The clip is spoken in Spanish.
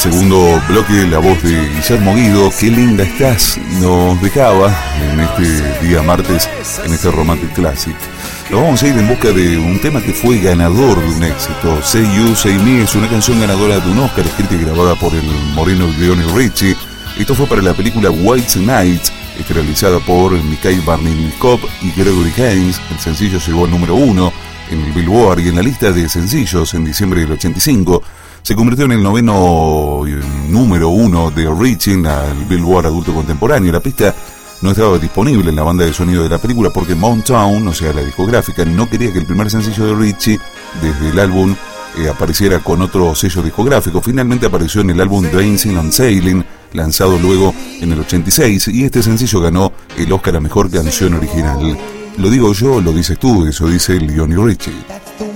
segundo bloque, la voz de Guillermo Guido, Qué linda estás, nos dejaba en este día martes, en este Romantic Classic. Nos vamos a ir en busca de un tema que fue ganador de un éxito. Say You, Say Me es una canción ganadora de un Oscar, escrita y grabada por el moreno Lionel Richie. Esto fue para la película White Nights, realizada por Mikhail Barnilnikov y Gregory Hines. El sencillo llegó al número 1 en el Billboard y en la lista de sencillos en diciembre del 85. Se convirtió en el noveno número 1 de Richie en el Billboard adulto contemporáneo. La pista no estaba disponible en la banda de sonido de la película porque Motown, o sea la discográfica, no quería que el primer sencillo de Richie desde el álbum apareciera con otro sello discográfico. Finalmente apareció en el álbum Dancing and Sailing, lanzado luego en el 86, y este sencillo ganó el Oscar a Mejor Canción Original. Lo digo yo, lo dices tú, eso dice Lionel Richie.